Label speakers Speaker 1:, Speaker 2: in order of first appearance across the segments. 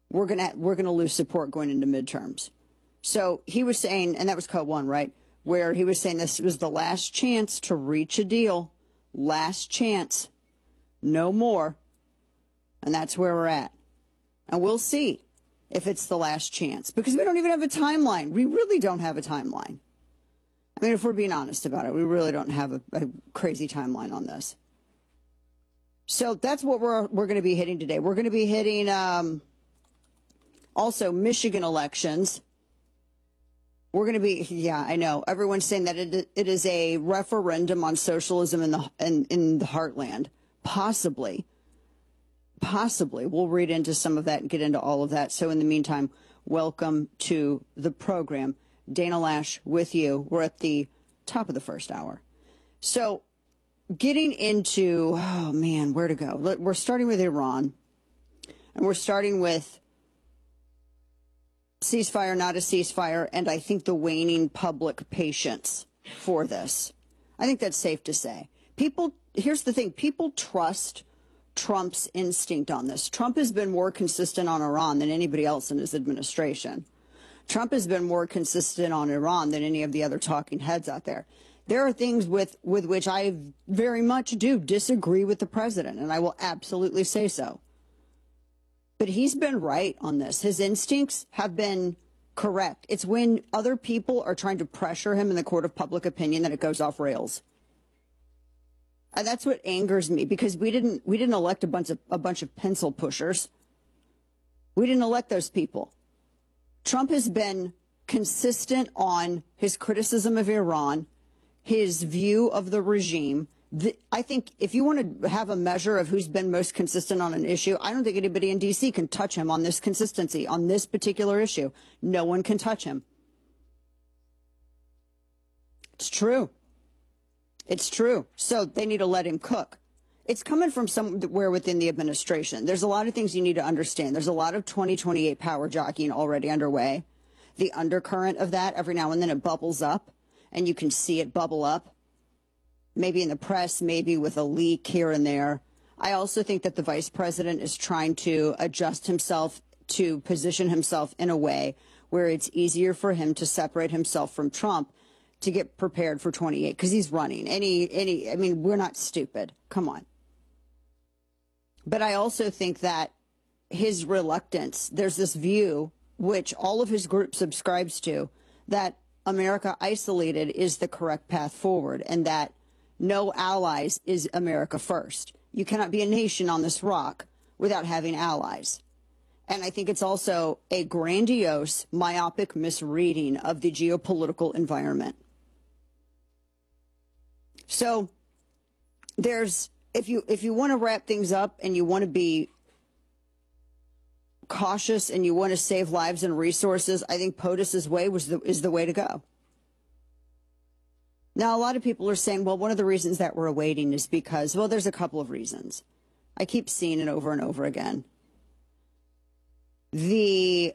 Speaker 1: we're gonna lose support going into midterms. So he was saying, and that was cut one, right? Where he was saying this was the last chance to reach a deal. Last chance. No more. And that's where we're at. And we'll see if it's the last chance. Because we don't even have a timeline. We really don't have a timeline. I mean, if we're being honest about it, we really don't have a crazy timeline on this. So that's what we're going to be hitting today. We're going to be hitting also Michigan elections. We're going to be, yeah, I know. Everyone's saying that it is a referendum on socialism in the heartland. Possibly. We'll read into some of that and get into all of that. So in the meantime, welcome to the program. Dana Loesch with you. We're at the top of the first hour. So getting into, oh man, where to go? We're starting with Iran. And we're starting with ceasefire, not a ceasefire, and I think the waning public patience for this. I think that's safe to say. Here's the thing, people trust Trump's instinct on this. Trump has been more consistent on Iran than anybody else in his administration. Trump has been more consistent on Iran than any of the other talking heads out there. There are things with which I very much do disagree with the president, and I will absolutely say so. But he's been right on this. His instincts have been correct. It's when other people are trying to pressure him in the court of public opinion that it goes off rails. And that's what angers me, because we didn't elect a bunch of pencil pushers. We didn't elect those people. Trump has been consistent on his criticism of Iran, his view of the regime. I think if you want to have a measure of who's been most consistent on an issue, I don't think anybody in D.C. can touch him on this consistency, on this particular issue. No one can touch him. It's true. It's true. So they need to let him cook. It's coming from somewhere within the administration. There's a lot of things you need to understand. There's a lot of 2028 power jockeying already underway. The undercurrent of that, every now and then it bubbles up, and you can see it bubble up. Maybe in the press, maybe with a leak here and there. I also think that the vice president is trying to adjust himself to position himself in a way where it's easier for him to separate himself from Trump to get prepared for 28, because he's running. I mean, we're not stupid. Come on. But I also think that his reluctance, there's this view, which all of his group subscribes to, that America isolated is the correct path forward, and that no allies is America first. You cannot be a nation on this rock without having allies. And I think it's also a grandiose, myopic misreading of the geopolitical environment. So there's, if you want to wrap things up and you want to be cautious and you want to save lives and resources, I think POTUS's way is the way to go. Now, a lot of people are saying, well, one of the reasons that we're waiting is because, well, there's a couple of reasons. I keep seeing it over and over again. The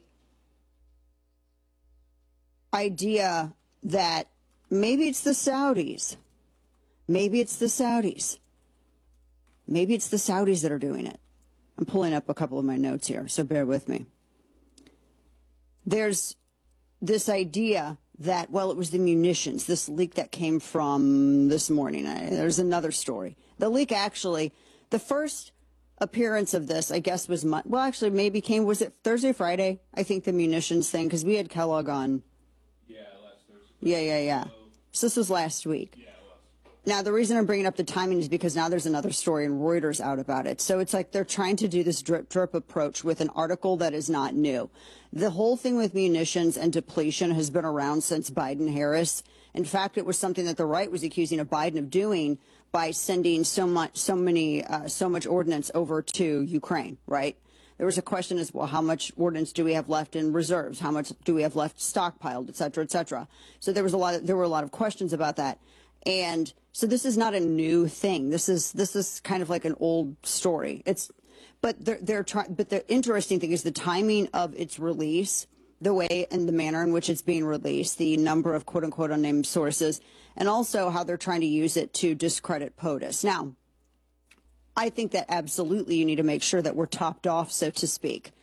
Speaker 1: idea that maybe it's the Saudis. Maybe it's the Saudis. Maybe it's the Saudis that are doing it. I'm pulling up a couple of my notes here, so bear with me. There's this idea that, well, it was the munitions, this leak that came from this morning. There's another story. The leak actually, the first appearance of this, I guess, was, well, actually, maybe was it Thursday, Friday? I think the munitions thing, because we had Kellogg on.
Speaker 2: Yeah, last Thursday.
Speaker 1: Yeah. So this was last week. Yeah. Now, the reason I'm bringing up the timing is because now there's another story and Reuters out about it. So it's like they're trying to do this drip approach with an article that is not new. The whole thing with munitions and depletion has been around since Biden-Harris. In fact, it was something that the right was accusing of Biden of doing by sending so much ordnance over to Ukraine, right? There was a question as well, how much ordnance do we have left in reserves? How much do we have left stockpiled, et cetera, et cetera? So there were a lot of questions about that. And so this is not a new thing. This is kind of like an old story. But the interesting thing is the timing of its release, the way and the manner in which it's being released, the number of quote unquote unnamed sources, and also how they're trying to use it to discredit POTUS. Now, I think that absolutely you need to make sure that we're topped off, so to speak.